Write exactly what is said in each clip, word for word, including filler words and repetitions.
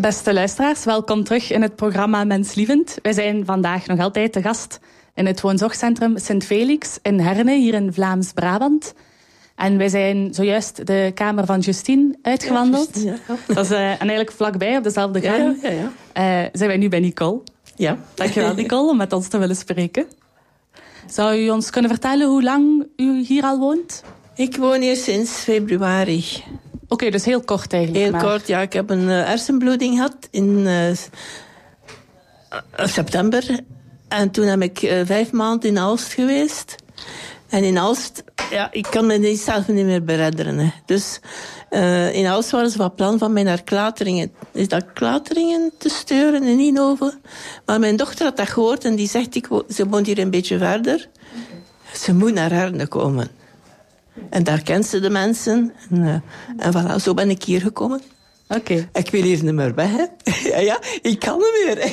Beste luisteraars, welkom terug in het programma Menslievend. Wij zijn vandaag nog altijd te gast in het woonzorgcentrum Sint-Felix in Herne, hier in Vlaams-Brabant. En wij zijn zojuist de kamer van Justine uitgewandeld. Ja, Justine, ja. Dat is, uh, en eigenlijk vlakbij, op dezelfde gang, ja, ja, ja. Uh, zijn wij nu bij Nicole. Ja. Dankjewel, Nicole, om met ons te willen spreken. Zou u ons kunnen vertellen hoe lang u hier al woont? Ik woon hier sinds februari. Oké, okay, dus heel kort eigenlijk. Heel maar. kort, ja. Ik heb een uh, hersenbloeding gehad in uh, september. En toen heb ik uh, vijf maanden in Aalst geweest. En in Aalst, ja, ik kan me zelf niet meer beredderen. Hè. Dus uh, in Aalst waren ze van plan van mij naar Klateringen. Is dat Klateringen te sturen in Eindhoven? Maar mijn dochter had dat gehoord en die zegt, ik wo- ze woont hier een beetje verder. Ze moet naar Herne komen. En daar kent ze de mensen. En, uh, en voilà, zo ben ik hier gekomen. Oké. Okay. Ik wil hier niet meer weg, hè. ja, ja, ik kan niet meer.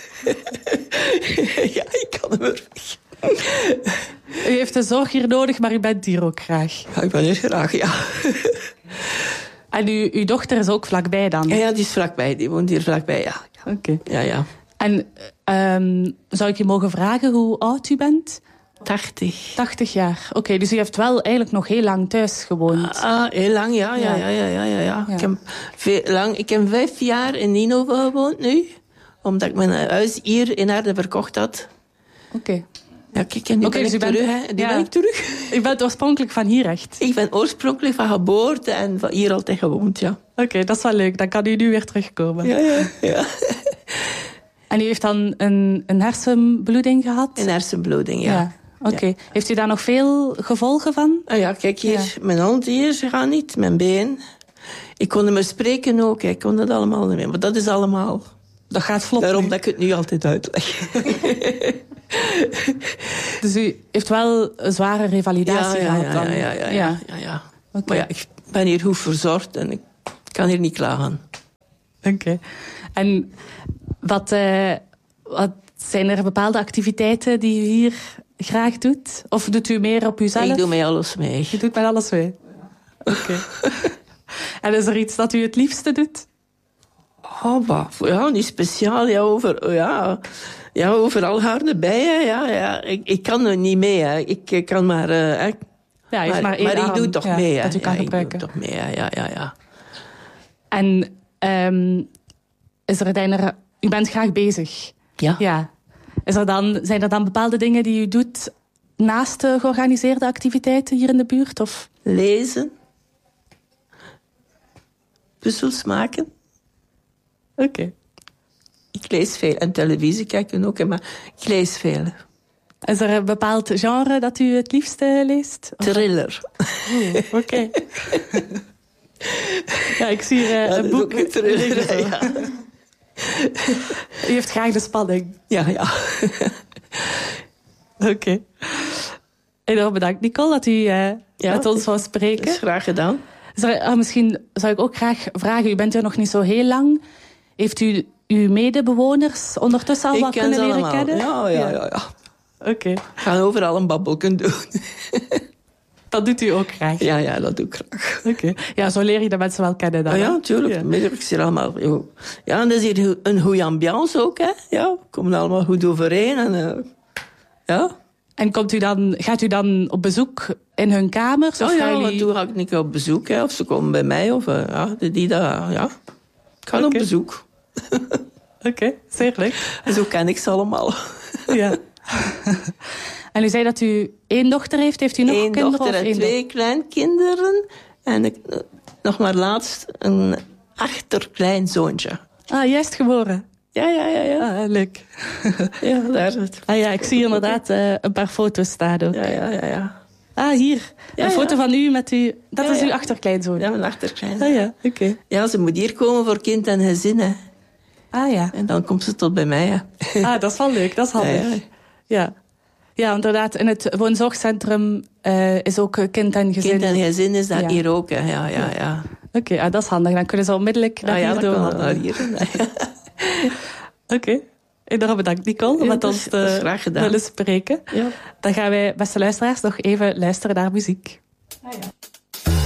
ja, ik kan niet meer weg. U heeft de zorg hier nodig, maar u bent hier ook graag. Ja, ik ben hier graag, ja. En u, uw dochter is ook vlakbij dan? Ja, ja, die is vlakbij. Die woont hier vlakbij, ja. Oké. Okay. Ja, ja. En um, zou ik je mogen vragen hoe oud u bent? tachtig. tachtig jaar. Oké, okay, dus u heeft wel eigenlijk nog heel lang thuis gewoond. Ah, heel lang, ja. ja, ja, ja, ja, ja, ja. ja. Ik, heb veel, lang, ik heb vijf jaar in Eindhoven gewoond nu. Omdat ik mijn huis hier in Herne verkocht had. Oké. Okay. Ja, kijk, en nu okay, ben dus ik terug, bent, hè. Nu ja. ben ik terug. U bent oorspronkelijk van hier echt? Ik ben oorspronkelijk van geboorte en van hier altijd gewoond, ja. Oké, okay, dat is wel leuk. Dan kan u nu weer terugkomen. Ja, ja, ja. En u heeft dan een, een hersenbloeding gehad? Een hersenbloeding, ja. ja. Oké. Okay. Ja. Heeft u daar nog veel gevolgen van? Ah ja, kijk hier. Ja. Mijn hand hier gaat niet, mijn been. Ik kon niet meer spreken ook. Ik kon dat allemaal niet meer. Maar dat is allemaal... Dat gaat vlot. Daarom nu. dat ik het nu altijd uitleg. Dus u heeft wel een zware revalidatie ja, ja, gehad ja, dan? Ja, ja, ja. ja. ja, ja. Okay. Maar ja, ik ben hier goed verzorgd en ik kan hier niet klagen. Oké. Okay. En wat, uh, wat zijn er bepaalde activiteiten die u hier graag doet? Of doet u meer op uzelf? Ik doe mij alles mee. Je doet mij alles mee? Oké. Okay. En is er iets dat u het liefste doet? Oh, wat? Ja, niet speciaal. Ja, over, ja, ja, overal haar bijen. Ja, ja. Ik, ik kan er niet mee. Hè. Ik, ik kan maar... Uh, hè. Ja, maar, maar, maar ik doe toch ja, mee. Hè. Dat u kan ja, gebruiken. Ik doe toch mee, ja, ja, ja. ja. En um, is er uiteindelijk... U bent graag bezig. Ja. Ja. Is er dan, zijn er dan bepaalde dingen die u doet naast de georganiseerde activiteiten hier in de buurt? Of? Lezen. Puzzels maken. Oké. Okay. Ik lees veel. En televisie kijken ook, maar ik lees veel. Is er een bepaald genre dat u het liefste leest? Thriller. Oké. Okay. Ja, ik zie hier uh, een boek. Een thriller, ja. U heeft graag de spanning. Ja, ja. Oké. Okay. Enorm bedankt, Nicole, dat u uh, ja, met ons wou spreken. Dat is graag gedaan. Er, uh, misschien zou ik ook graag vragen, u bent hier nog niet zo heel lang. Heeft u uw medebewoners ondertussen al ik wat kunnen leren allemaal. kennen? Ja, ja, ja. ja. Oké. Okay. We gaan overal een babbel kunnen doen. Dat doet u ook graag? Ja, ja, dat doe ik graag. Oké. Okay. Ja, zo leer je de mensen wel kennen dan. Oh, ja, natuurlijk. Ja. Middag hier allemaal. Ja, en dat is hier een goede ambiance ook, hè. Ja, we komen allemaal goed overeen. En, uh, ja. En komt u dan, gaat u dan op bezoek in hun kamers? Oh of ja, jullie... want toen ga ik niet op bezoek, hè. Of ze komen bij mij, of uh, ja, die, die dat, ja. Ik ga okay. op bezoek. Oké, okay, zeer leuk. En zo ken ik ze allemaal. Ja. En u zei dat u één dochter heeft. Heeft u nog Eén kinderen? dochter en of twee do- kleinkinderen. En ik, nog maar laatst een achterkleinzoontje. Ah, juist geboren. Ja, ja, ja. ja. Ah, leuk. Ja, daar is het. Ah ja, ik zie inderdaad uh, een paar foto's staan ook. Ja, ja, ja. ja. Ah, hier. Ja, een foto ja. van u met u... Dat ja, is uw ja. achterkleinzoon. Ja, mijn achterkleinzoon. Ah ja, oké. Okay. Ja, ze moet hier komen voor kind en gezin, hè. Ah ja. En dan komt ze tot bij mij, hè. Ah, dat is wel leuk. Dat is handig. Ja, ja. ja. Ja, inderdaad. In het woonzorgcentrum uh, is ook kind en gezin. Kind en gezin is daar ja. hier ook, hè. Ja, ja, ja. Oké, okay, ah, dat is handig. Dan kunnen ze onmiddellijk naar ah, ja, hier door. Ja, naar hier. Oké. Okay. Enorm bedankt, Nicole, om ja, met ons te willen spreken. Ja. Dan gaan wij, beste luisteraars, nog even luisteren naar muziek. Ah, ja.